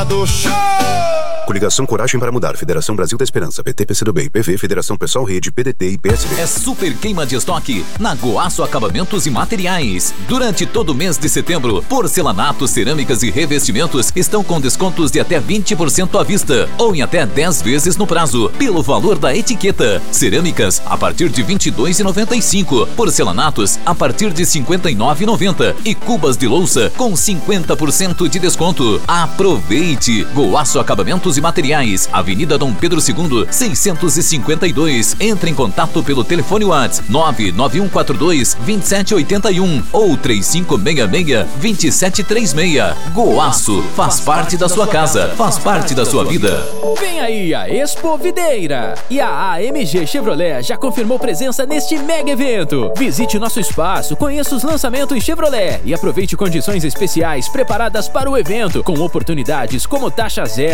do show! Coligação Coragem para Mudar, Federação Brasil da Esperança, PT, PCdoB, PV, Federação Pessoal Rede, PDT e PSD. É super queima de estoque na Goaço Acabamentos e Materiais. Durante todo o mês de setembro, porcelanatos, cerâmicas e revestimentos estão com descontos de até 20% à vista ou em até 10 vezes no prazo, pelo valor da etiqueta. Cerâmicas a partir de R$ 22,95, porcelanatos a partir de R$ 59,90 e cubas de louça com 50% de desconto. Aproveite! Goaço Acabamentos e Materiais, Avenida Dom Pedro II, 652. Entre em contato pelo telefone WhatsApp 99142-2781 ou 3566-2736. Goaço faz parte da sua casa, faz parte da sua vida. Vem aí a Expo Videira e a AMG Chevrolet já confirmou presença neste mega evento. Visite nosso espaço, conheça os lançamentos Chevrolet e aproveite condições especiais preparadas para o evento, com oportunidades como taxa zero,